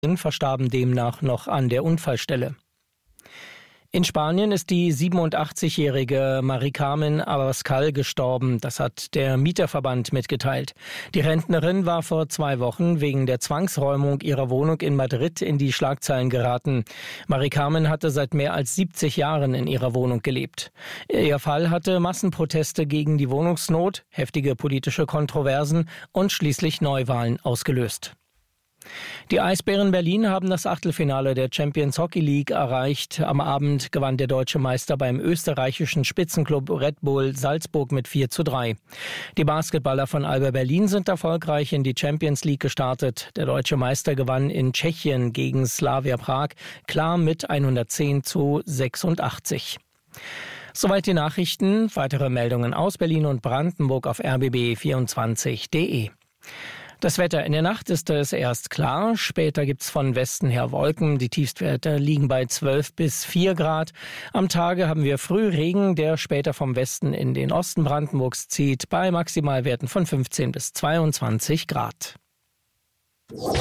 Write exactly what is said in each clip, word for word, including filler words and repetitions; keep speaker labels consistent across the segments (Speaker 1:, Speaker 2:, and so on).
Speaker 1: verstarben demnach noch an der Unfallstelle. In Spanien ist die siebenundachtzigjährige Mari-Carmen Abascal gestorben. Das hat der Mieterverband mitgeteilt. Die Rentnerin war vor zwei Wochen wegen der Zwangsräumung ihrer Wohnung in Madrid in die Schlagzeilen geraten. Mari-Carmen hatte seit mehr als siebzig Jahren in ihrer Wohnung gelebt. Ihr Fall hatte Massenproteste gegen die Wohnungsnot, heftige politische Kontroversen und schließlich Neuwahlen ausgelöst. Die Eisbären Berlin haben das Achtelfinale der Champions Hockey League erreicht. Am Abend gewann der deutsche Meister beim österreichischen Spitzenklub Red Bull Salzburg mit vier zu drei. Die Basketballer von Alba Berlin sind erfolgreich in die Champions League gestartet. Der deutsche Meister gewann in Tschechien gegen Slavia Prag klar mit hundertzehn zu sechsundachtzig. Soweit die Nachrichten. Weitere Meldungen aus Berlin und Brandenburg auf r b b vierundzwanzig punkt d e. Das Wetter: in der Nacht ist es erst klar, später gibt's von Westen her Wolken. Die Tiefstwerte liegen bei zwölf bis vier Grad. Am Tage haben wir Frühregen, der später vom Westen in den Osten Brandenburgs zieht, bei Maximalwerten von fünfzehn bis zweiundzwanzig Grad.
Speaker 2: Und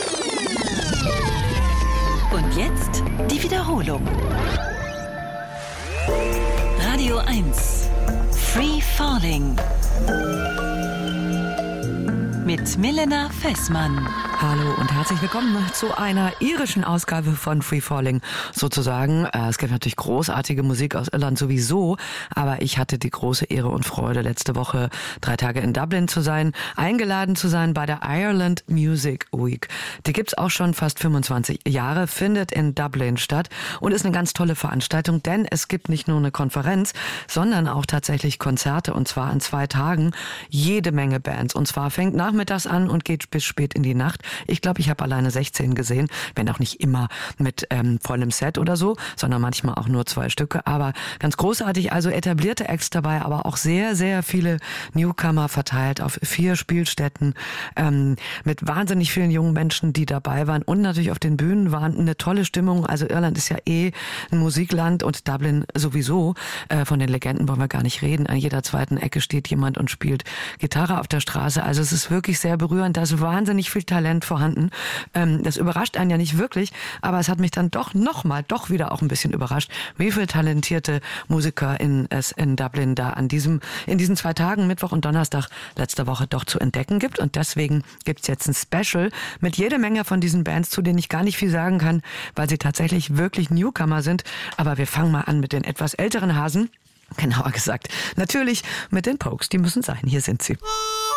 Speaker 2: jetzt die Wiederholung. Radio eins. Free Falling. Mit Milena Fessmann.
Speaker 3: Hallo und herzlich willkommen zu einer irischen Ausgabe von Free Falling sozusagen. Es gibt natürlich großartige Musik aus Irland sowieso, aber ich hatte die große Ehre und Freude, letzte Woche drei Tage in Dublin zu sein, eingeladen zu sein bei der Ireland Music Week. Die gibt's auch schon fast fünfundzwanzig Jahre, findet in Dublin statt und ist eine ganz tolle Veranstaltung, denn es gibt nicht nur eine Konferenz, sondern auch tatsächlich Konzerte, und zwar an zwei Tagen, jede Menge Bands, und zwar fängt nachmittags an und geht bis spät in die Nacht. Ich glaube, ich habe alleine sechzehn gesehen, wenn auch nicht immer mit ähm, vollem Set oder so, sondern manchmal auch nur zwei Stücke, aber ganz großartig, also etablierte Acts dabei, aber auch sehr, sehr viele Newcomer verteilt auf vier Spielstätten, ähm, mit wahnsinnig vielen jungen Menschen, die dabei waren, und natürlich auf den Bühnen waren eine tolle Stimmung. Also Irland ist ja eh ein Musikland und Dublin sowieso, äh, von den Legenden wollen wir gar nicht reden. An jeder zweiten Ecke steht jemand und spielt Gitarre auf der Straße, also es ist wirklich sehr berührend, da ist wahnsinnig viel Talent vorhanden. Ähm, das überrascht einen ja nicht wirklich, aber es hat mich dann doch nochmal, doch wieder auch ein bisschen überrascht, wie viele talentierte Musiker in, es in Dublin da an diesem, in diesen zwei Tagen, Mittwoch und Donnerstag letzte Woche, doch zu entdecken gibt. Und deswegen gibt's jetzt ein Special mit jede Menge von diesen Bands, zu denen ich gar nicht viel sagen kann, weil sie tatsächlich wirklich Newcomer sind. Aber wir fangen mal an mit den etwas älteren Hasen. Genauer gesagt, natürlich mit den Pogues. Die müssen sein. Hier sind sie.